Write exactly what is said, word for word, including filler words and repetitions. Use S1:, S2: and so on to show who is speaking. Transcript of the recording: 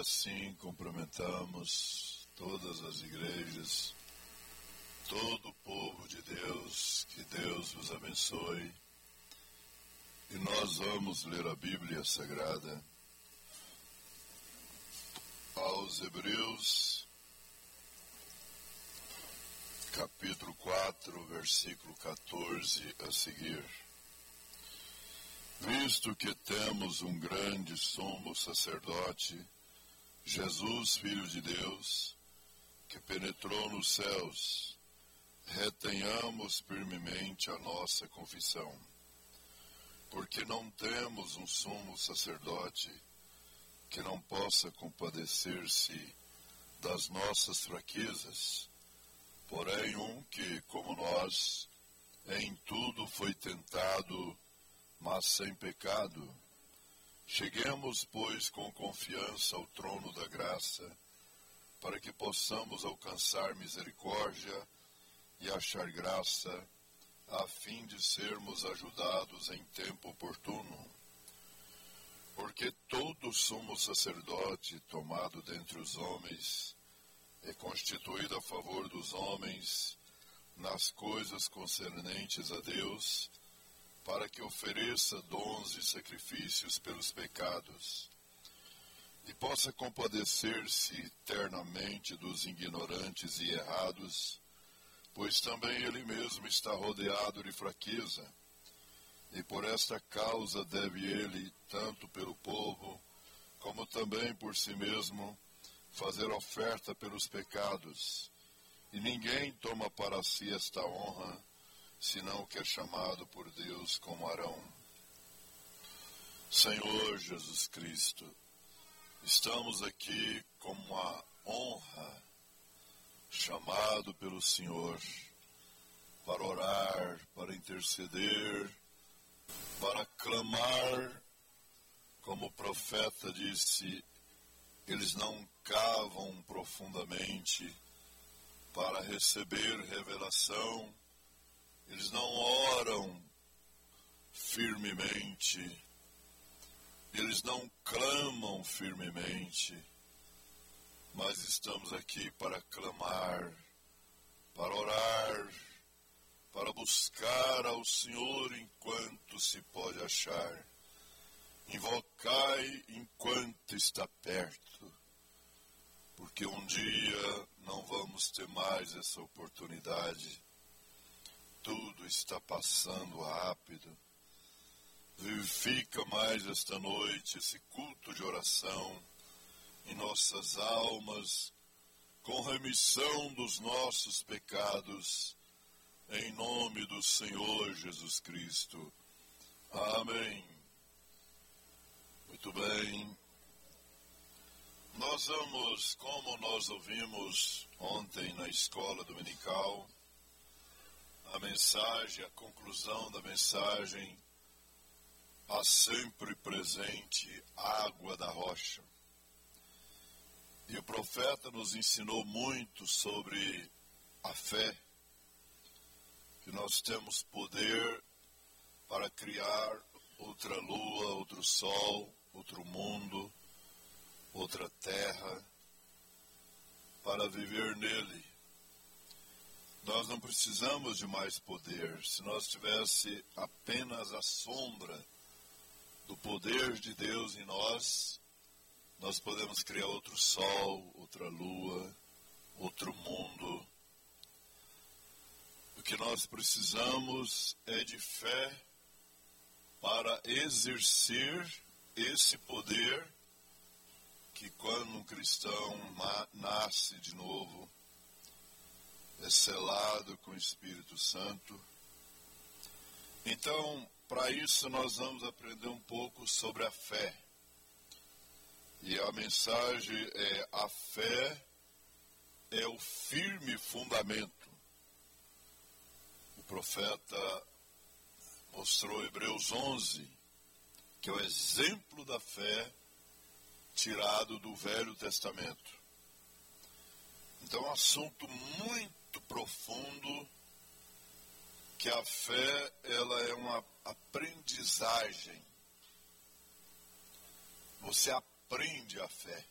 S1: assim cumprimentamos todas as igrejas, todo o povo de Deus, que Deus vos abençoe. E nós vamos ler a Bíblia Sagrada aos Hebreus, capítulo quatro, versículo quatorze a seguir. Visto que temos um grande sumo sacerdote, Jesus, Filho de Deus, que penetrou nos céus, retenhamos firmemente a nossa confissão. Porque não temos um sumo sacerdote que não possa compadecer-se das nossas fraquezas, porém um que, como nós, em tudo foi tentado, mas sem pecado. Cheguemos, pois, com confiança ao trono da graça, para que possamos alcançar misericórdia e achar graça, a fim de sermos ajudados em tempo oportuno. Porque todo sumo sacerdote tomado dentre os homens é constituído a favor dos homens nas coisas concernentes a Deus, para que ofereça dons e sacrifícios pelos pecados, e possa compadecer-se eternamente dos ignorantes e errados, pois também ele mesmo está rodeado de fraqueza, e por esta causa deve ele, tanto pelo povo, como também por si mesmo, fazer oferta pelos pecados, e ninguém toma para si esta honra, senão o que é chamado por Deus como Arão. Senhor Jesus Cristo, estamos aqui com uma honra, chamado pelo Senhor, para orar, para interceder, para clamar, como o profeta disse, eles não cavam profundamente para receber revelação, eles não oram firmemente, eles não clamam firmemente, mas estamos aqui para clamar, para orar, para buscar ao Senhor enquanto se pode achar. Invocai enquanto está perto, porque um dia não vamos ter mais essa oportunidade. Tudo está passando rápido. Vivifica mais esta noite esse culto de oração em nossas almas, com remissão dos nossos pecados, em nome do Senhor Jesus Cristo. Amém. Muito bem. Nós vamos, como nós ouvimos ontem na escola dominical, a mensagem, a conclusão da mensagem, a sempre presente água da rocha. E o profeta nos ensinou muito sobre a fé, que nós temos poder para criar outra lua, outro sol, outro mundo, outra terra, para viver nele. Nós não precisamos de mais poder. Se nós tivesse apenas a sombra do poder de Deus em nós, nós podemos criar outro sol, outra lua, outro mundo. O que nós precisamos é de fé para exercer esse poder que, quando um cristão nasce de novo, é selado com o Espírito Santo. Então, para isso, nós vamos aprender um pouco sobre a fé. E a mensagem é: a fé é o firme fundamento. O profeta mostrou Hebreus onze, que é o exemplo da fé tirado do Velho Testamento. Então, é um assunto muito profundo, que a fé, ela é uma aprendizagem. Você aprende a fé.